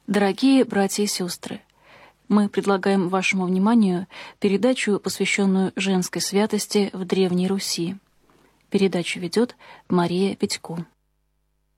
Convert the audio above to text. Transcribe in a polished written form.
Дорогие братья и сестры, мы предлагаем вашему вниманию передачу, посвященную женской святости в Древней Руси. Передачу ведет Мария Петько.